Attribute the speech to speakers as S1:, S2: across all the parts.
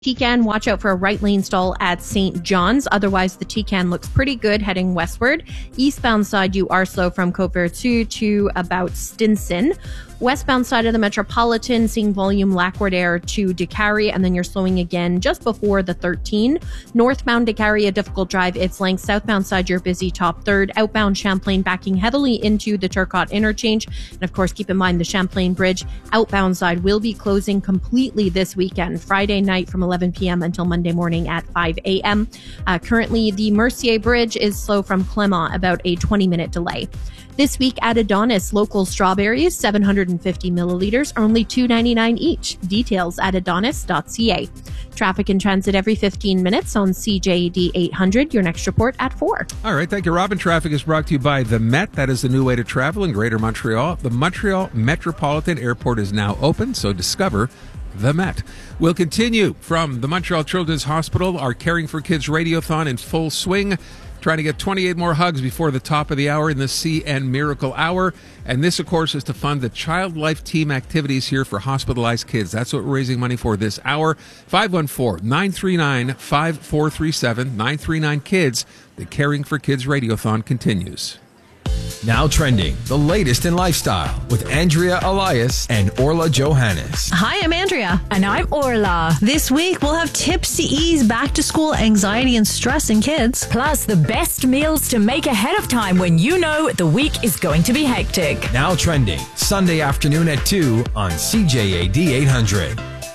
S1: TCAN, watch out for a right lane stall at St. John's. Otherwise, the TCAN looks pretty good heading westward. Eastbound side, you are slow from Côte Vertu to about Stinson. Westbound side of the Metropolitan, seeing volume Lac-Roder to Décarie, and then you're slowing again just before the 13. Northbound Décarie, a difficult drive, its length. Southbound side, you're busy top third. Outbound Champlain backing heavily into the Turcotte interchange. And of course, keep in mind the Champlain Bridge outbound side will be closing completely this weekend, Friday night from 11 p.m. until Monday morning at 5 a.m. Currently, the Mercier Bridge is slow from Clement, about a 20-minute delay. This week at Adonis, local strawberries, 750 milliliters, are only $2.99 each. Details at adonis.ca. Traffic and transit every 15 minutes on CJAD 800. Your next report at 4.
S2: All right, thank you, Robin. Traffic is brought to you by the Met. That is the new way to travel in Greater Montreal. The Montreal Metropolitan Airport is now open, so discover the Met. We'll continue from the Montreal Children's Hospital, our Caring for Kids Radiothon in full swing. Trying to get 28 more hugs before the top of the hour in the CN Miracle Hour. And this, of course, is to fund the Child Life Team activities here for hospitalized kids. That's what we're raising money for this hour. 514-939-5437, 939-KIDS. The Caring for Kids Radiothon continues.
S3: Now trending, the latest in lifestyle with Andrea Elias and Orla Johannes.
S4: Hi, I'm Andrea.
S5: And I'm Orla.
S4: This week, we'll have tips to ease back-to-school anxiety and stress in kids.
S5: Plus, the best meals to make ahead of time when you know the week is going to be hectic.
S3: Now trending, Sunday afternoon at 2 on CJAD 800.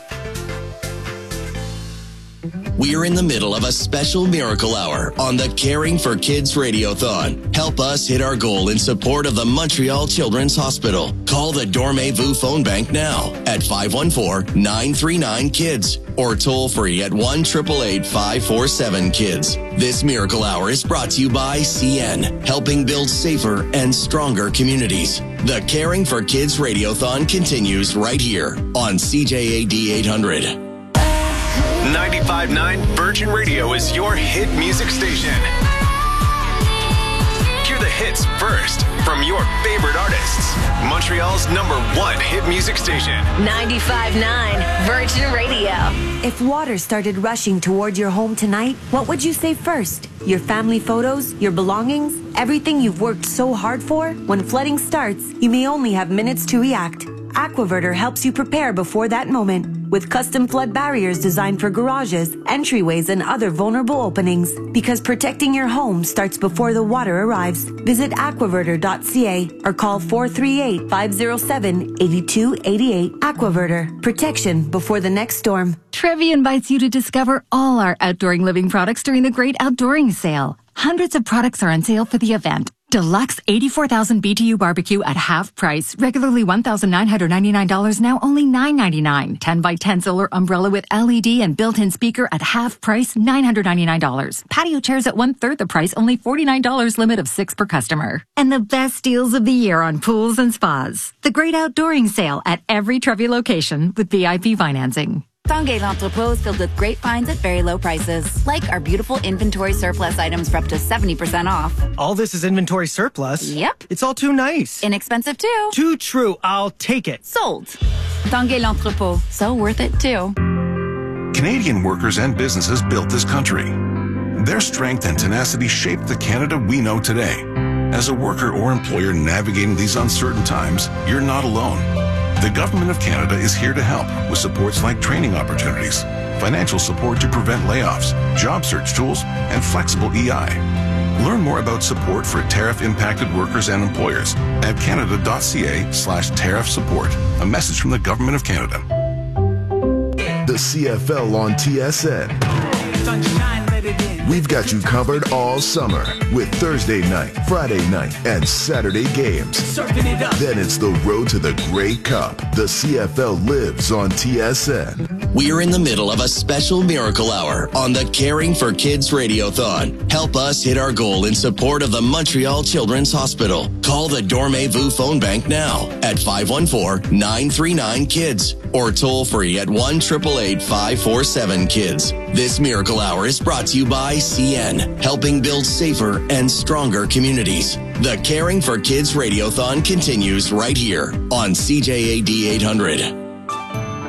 S6: We're in the middle of a special miracle hour on the Caring for Kids Radiothon. Help us hit our goal in support of the Montreal Children's Hospital. Call the Dormez-vous phone bank now at 514-939-KIDS or toll free at 1-888-547-KIDS. This miracle hour is brought to you by CN, helping build safer and stronger communities. The Caring for Kids Radiothon continues right here on CJAD 800.
S7: 95.9 Virgin Radio is your hit music station. Hear the hits first from your favorite artists. Montreal's #1 hit music station.
S8: 95.9 Virgin Radio.
S9: If water started rushing toward your home tonight, what would you save first? Your family photos? Your belongings? Everything you've worked so hard for? When flooding starts, you may only have minutes to react. Aquaverter helps you prepare before that moment with custom flood barriers designed for garages, entryways, and other vulnerable openings. Because protecting your home starts before the water arrives. Visit aquaverter.ca or call 438-507-8288. Aquaverter. Protection before the next storm.
S10: Trevi invites you to discover all our outdooring living products during the Great Outdooring Sale. Hundreds of products are on sale for the event. Deluxe 84,000 BTU barbecue at half price. Regularly $1,999, now only $999. 10x10 solar umbrella with LED and built-in speaker at half price, $999. Patio chairs at 1/3 the price, only $49, limit of 6 per customer. And the best deals of the year on pools and spas. The Great Outdooring Sale at every Trevi location with VIP financing.
S11: Tanguay L'Entrepôt is filled with great finds at very low prices, like our beautiful inventory surplus items for up to 70% off.
S12: All this is inventory surplus?
S11: Yep.
S12: It's all too nice.
S11: Inexpensive too.
S12: Too true. I'll take it.
S11: Sold. Tanguay L'Entrepôt. So worth it too.
S13: Canadian workers and businesses built this country. Their strength and tenacity shaped the Canada we know today. As a worker or employer navigating these uncertain times, you're not alone. The Government of Canada is here to help with supports like training opportunities, financial support to prevent layoffs, job search tools, and flexible EI. Learn more about support for tariff-impacted workers and employers at canada.ca/tariff support. A message from the Government of Canada.
S14: The CFL on TSN. We've got you covered all summer with Thursday night, Friday night, and Saturday games. Then it's the road to the Grey Cup. The CFL lives on TSN.
S6: We're in the middle of a special miracle hour on the Caring for Kids Radiothon. Help us hit our goal in support of the Montreal Children's Hospital. Call the Dormez-vous phone bank now at 514-939-KIDS or toll free at 1-888-547-KIDS. This miracle hour is brought to you by CN, helping build safer and stronger communities. The Caring for Kids Radiothon continues right here on CJAD 800.